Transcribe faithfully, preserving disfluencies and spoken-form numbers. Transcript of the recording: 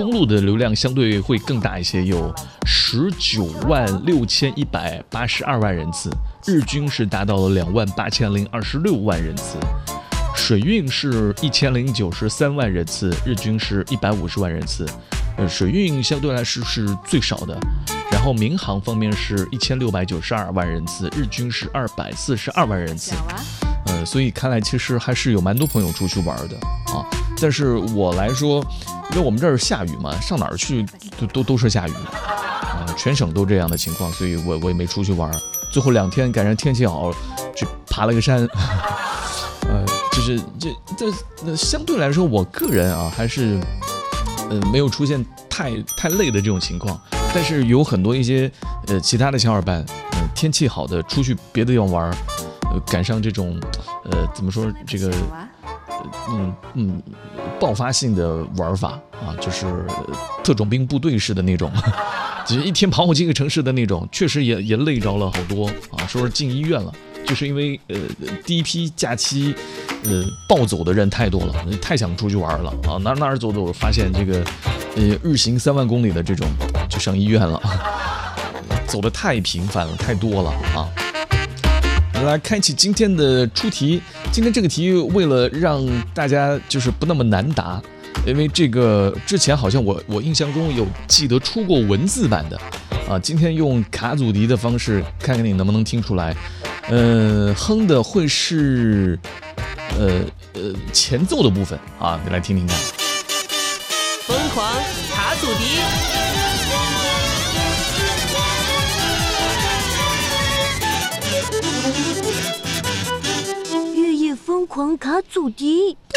公路的流量相对会更大一些，有十九万六千一百八十二万人次，日均是达到了两万八千零二十六万人次。水运是一千零九十三万人次，日均是一百五十万人次。呃，水运相对来说是最少的。然后民航方面是一千六百九十二万人次，日均是二百四十二万人次。呃，所以看来其实还是有蛮多朋友出去玩的啊。但是我来说，因为我们这儿下雨嘛，上哪儿去都都都是下雨啊，全省都这样的情况，所以我我也没出去玩。最后两天赶上天气好，去爬了个山。呃，就是这这那相对来说，我个人啊还是呃没有出现太太累的这种情况。但是有很多一些呃其他的小伙伴，呃天气好的出去别的地方玩，呃赶上这种呃怎么说这个嗯嗯爆发性的玩法啊，就是特种兵部队式的那种，就是一天跑好几个城市的那种，确实也也累着了好多啊，说是进医院了。就是因为呃第一批假期呃暴走的人太多了，太想出去玩了啊，哪哪儿走走发现这个呃日行三万公里的这种就上医院了，走得太频繁了，太多了啊。来开启今天的出题，今天这个题为了让大家就是不那么难答，因为这个之前好像我我印象中有记得出过文字版的啊，今天用卡祖笛的方式，看看你能不能听出来。呃，哼的会是呃呃前奏的部分啊，你来听听看。 疯狂卡祖笛， 月夜疯狂卡祖笛。